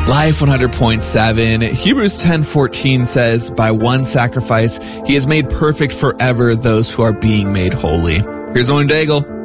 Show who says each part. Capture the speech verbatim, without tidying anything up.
Speaker 1: Life one hundred point seven, Hebrews ten fourteen says, by one sacrifice, he has made perfect forever those who are being made holy. Here's Owen Daigle.